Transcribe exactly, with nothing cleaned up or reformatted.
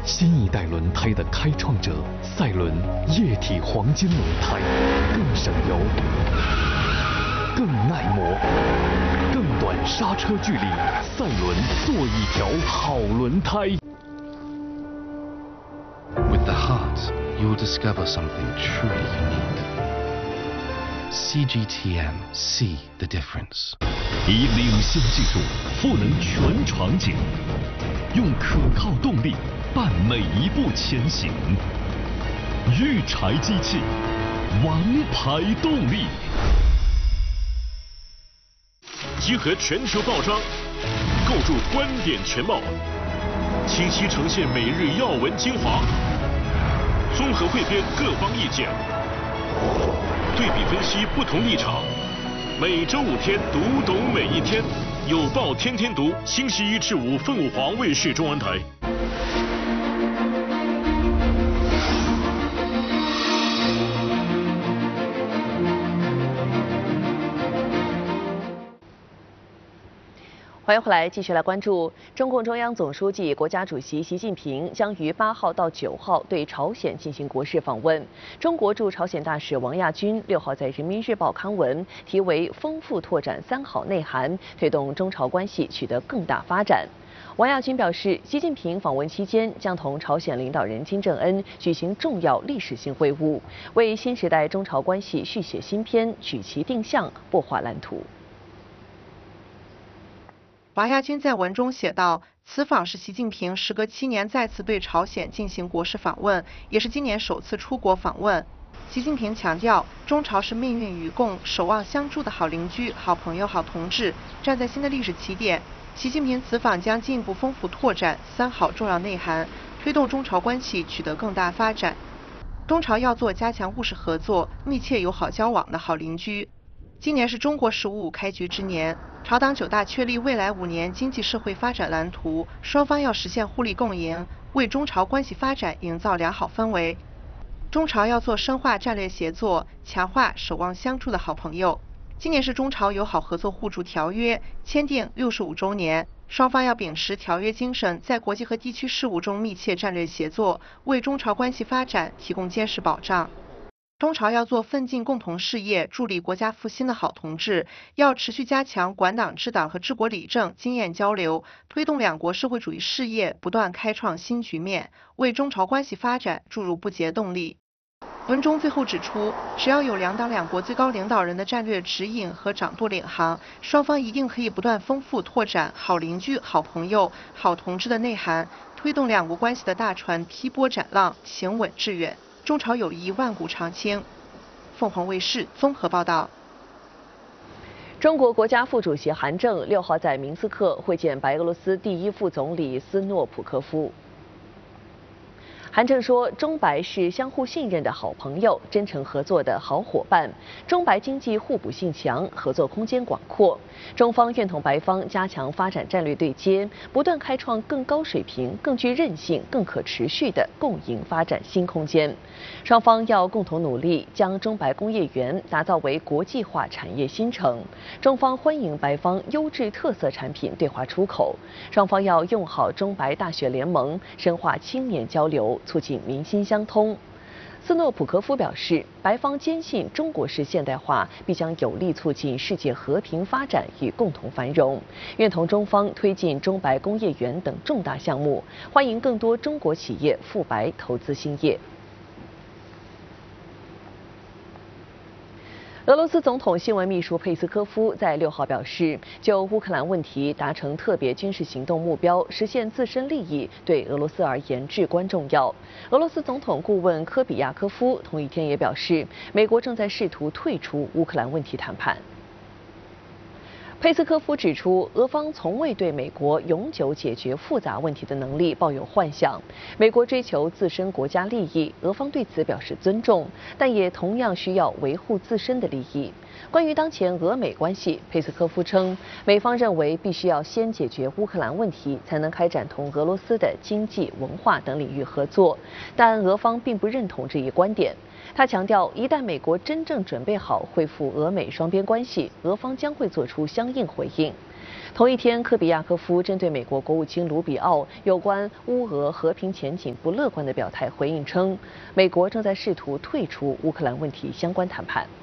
新一代轮胎的开创者，赛伦液体黄金轮胎，更省油，更耐磨，更短刹车距离。赛伦做一条好轮胎。 With the heart, you'll discover something truly unique. C G T M, see the difference. 以领先技术赋能全场景，用可靠动力伴每一步前行。御柴机器，王牌动力。 集合全球报章，构筑观点全貌，清晰呈现每日要闻精华，综合汇编各方意见，对比分析不同立场。每周五天，读懂每一天。有报天天读，星期一至五凤凰卫视中文台。 欢迎回来，继续来关注中共中央总书记、国家主席习近平将于八号到九号对朝鲜进行国事访问。中国驻朝鲜大使王亚军六号在《人民日报》刊文，题为“丰富拓展三好内涵，推动中朝关系取得更大发展”。王亚军表示，习近平访问期间将同朝鲜领导人金正恩举行重要历史性会晤，为新时代中朝关系续写新篇、举旗定向、擘画蓝图。 王亚军在文中写道：“此访是习近平时隔七年再次对朝鲜进行国事访问，也是今年首次出国访问。习近平强调，中朝是命运与共、守望相助的好邻居、好朋友、好同志，站在新的历史起点。习近平此访将进一步丰富拓展三好重要内涵，推动中朝关系取得更大发展。中朝要做加强务实合作、密切友好交往的好邻居。今年是中国“十五五”开局之年，朝党九大确立未来五年经济社会发展蓝图，双方要实现互利共赢，为中朝关系发展营造良好氛围。中朝要做深化战略协作、强化守望相助的好朋友。今年是中朝友好合作互助条约签订六十五周年，双方要秉持条约精神，在国际和地区事务中密切战略协作，为中朝关系发展提供坚实保障。中朝要做奋进共同事业、助力国家复兴的好同志，要持续加强管党治党和治国理政经验交流，推动两国社会主义事业不断开创新局面，为中朝关系发展注入不竭动力。文中最后指出，只要有两党两国最高领导人的战略指引和掌舵领航，双方一定可以不断丰富拓展好邻居、好朋友、好同志的内涵，推动两国关系的大船劈波斩浪，行稳致远。中朝友谊万古长青。凤凰卫视综合报道。 中国国家副主席韩正六号在明斯克会见白俄罗斯第一副总理斯诺普科夫。韩正说，中白是相互信任的好朋友，真诚合作的好伙伴。中白经济互补性强，合作空间广阔。中方愿同白方加强发展战略对接，不断开创更高水平、更具韧性、更可持续的共赢发展新空间。双方要共同努力，将中白工业园打造为国际化产业新城。中方欢迎白方优质特色产品对华出口。双方要用好中白大学联盟，深化青年交流，促进民心相通。斯诺普科夫表示，白方坚信中国式现代化必将有力促进世界和平发展与共同繁荣，愿同中方推进中白工业园等重大项目，欢迎更多中国企业赴白投资兴业。俄罗斯总统新闻秘书佩斯科夫在六号表示，就乌克兰问题达成特别军事行动目标，实现自身利益，对俄罗斯而言至关重要。俄罗斯总统顾问科比亚科夫同一天也表示，美国正在试图退出乌克兰问题谈判。佩斯科夫指出，俄方从未对美国永久解决复杂问题的能力抱有幻想。美国追求自身国家利益，俄方对此表示尊重，但也同样需要维护自身的利益。关于当前俄美关系，佩斯科夫称，美方认为必须要先解决乌克兰问题，才能开展同俄罗斯的经济、文化等领域合作，但俄方并不认同这一观点。他强调，一旦美国真正准备好恢复俄美双边关系，俄方将会做出相应回应。 同一天，科比亚科夫针对美国国务卿卢比奥有关乌俄和平前景不乐观的表态回应称，美国正在试图退出乌克兰问题相关谈判。